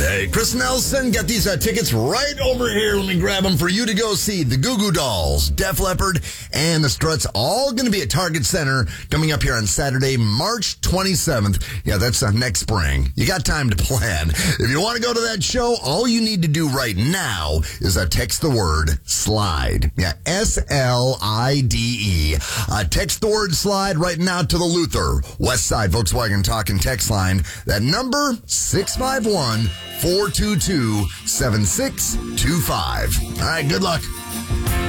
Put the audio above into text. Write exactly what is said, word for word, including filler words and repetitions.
Hey, Chris Nelson, got these uh, tickets right over here. Let me grab them for you to go see the Goo Goo Dolls, Def Leppard, and the Struts, all going to be at Target Center coming up here on Saturday, March twenty-seventh. Yeah, that's uh, next spring. You got time to plan. If you want to go to that show, all you need to do right now is uh, text the word SLIDE. Yeah, S L I D E. Uh, text the word SLIDE right now to the Luther West Side Volkswagen Talking text line. That number, six five one, four two two, seven six two five. All right, good luck.